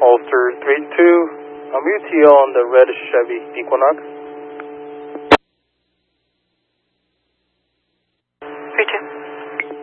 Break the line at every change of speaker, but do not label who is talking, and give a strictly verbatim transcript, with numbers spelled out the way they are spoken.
Ulster three two, I'm U T O on the red Chevy Equinox.